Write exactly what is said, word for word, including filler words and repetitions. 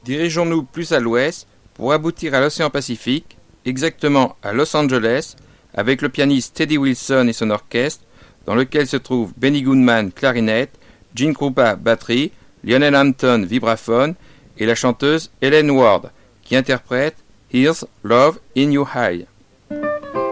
Dirigeons-nous plus à l'ouest pour aboutir à l'océan Pacifique, exactement à Los Angeles, avec le pianiste Teddy Wilson et son orchestre, dans lequel se trouvent Benny Goodman, clarinette, Gene Krupa, batterie, Lionel Hampton, vibraphone, et la chanteuse Helen Ward, qui interprète Here's Love in Your Eye.